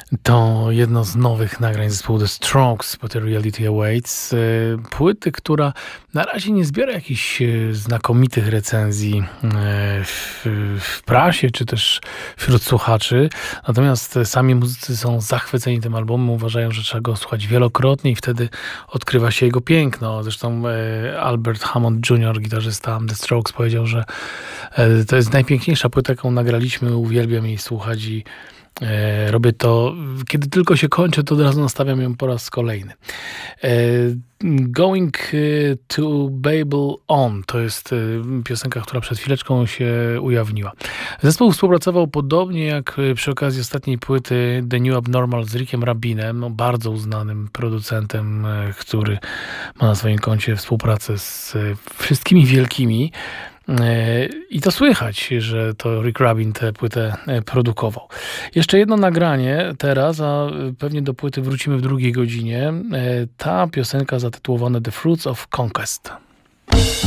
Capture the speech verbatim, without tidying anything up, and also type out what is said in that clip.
To jedno z nowych nagrań zespołu The Strokes, But a Reality Awaits. Płyty, która na razie nie zbiera jakichś znakomitych recenzji w, w prasie, czy też wśród słuchaczy. Natomiast sami muzycy są zachwyceni tym albumem, uważają, że trzeba go słuchać wielokrotnie i wtedy odkrywa się jego piękno. Zresztą Albert Hammond junior, gitarzysta The Strokes, powiedział, że to jest najpiękniejsza płyta, jaką nagraliśmy, uwielbiam jej słuchać i E, robię to, kiedy tylko się kończy, to od razu nastawiam ją po raz kolejny. E, Going to Babel On to jest e, piosenka, która przed chwileczką się ujawniła. Zespół współpracował podobnie jak przy okazji ostatniej płyty The New Abnormal z Rickiem Rabinem, no, bardzo uznanym producentem, e, który ma na swoim koncie współpracę z e, wszystkimi wielkimi. I to słychać, że to Rick Rubin tę płytę produkował. Jeszcze jedno nagranie teraz, a pewnie do płyty wrócimy w drugiej godzinie. Ta piosenka zatytułowana The Fruits of Conquest.